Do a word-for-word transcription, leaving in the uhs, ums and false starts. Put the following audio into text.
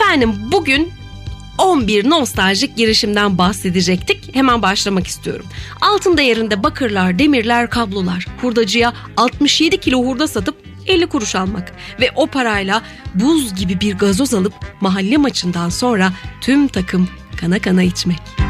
Efendim bugün on bir nostaljik girişimden bahsedecektik. Hemen başlamak istiyorum. Altın değerinde bakırlar, demirler, kablolar. Hurdacıya altmış yedi kilo hurda satıp elli kuruş almak. Ve o parayla buz gibi bir gazoz alıp mahalle maçından sonra tüm takım kana kana içmek.